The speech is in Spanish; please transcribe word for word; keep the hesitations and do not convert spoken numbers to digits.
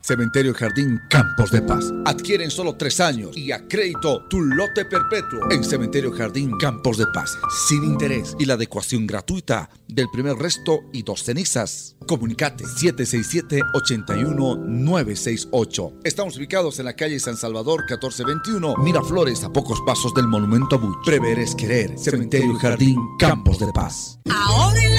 Cementerio Jardín Campos de Paz. Adquiere en solo tres años y a crédito tu lote perpetuo en Cementerio Jardín Campos de Paz. Sin interés y la adecuación gratuita del primer resto y dos cenizas. Comunicate siete seis siete, ocho uno nueve seis ocho. Estamos ubicados en la calle San Salvador catorce veintiuno, Miraflores, a pocos pasos del Monumento a Bush. Prever es querer. Cementerio Jardín Campos de Paz. Ahora en